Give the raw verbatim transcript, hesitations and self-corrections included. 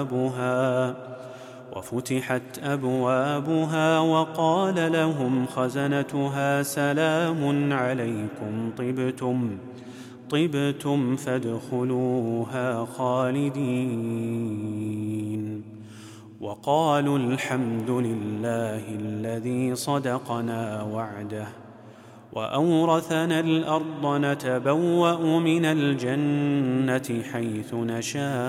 أبوابها وفتحت أبوابها وقال لهم خزنتها سلام عليكم طبتم طبتم فادخلوها خالدين وقالوا الحمد لله الذي صدقنا وعده وأورثنا الأرض نتبوأ من الجنة حيث نشاء